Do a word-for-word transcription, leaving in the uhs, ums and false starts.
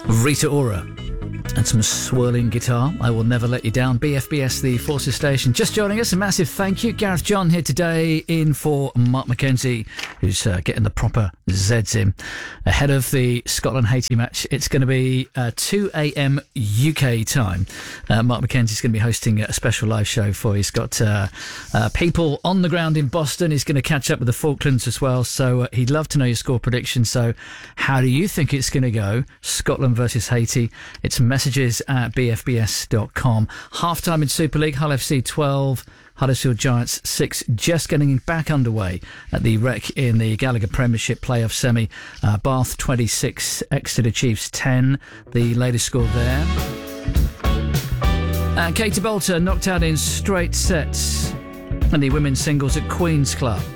Rita Ora and some swirling guitar. I Will Never Let You Down. B F B S, the Forces Station. Just joining us, a massive thank you. Gareth John here today, in for Mark McKenzie, who's uh, getting the proper Zeds in. Ahead of the Scotland-Haiti match, it's going to be uh, two a.m. U K time. Uh, Mark McKenzie's going to be hosting a special live show for you. He's got uh, uh, people on the ground in Boston. He's going to catch up with the Falklands as well. So uh, he'd love to know your score prediction. So how do you think it's going to go? Scotland versus Haiti. It's messages at b f b s dot com. Half-time in Super League, Hull F C twelve, Huddersfield Giants six, just getting back underway at the Rec in the Gallagher Premiership playoff semi. Uh, Bath twenty-six, Exeter Chiefs ten, the latest score there. Uh, Katie Bolter knocked out in straight sets in the women's singles at Queen's Club.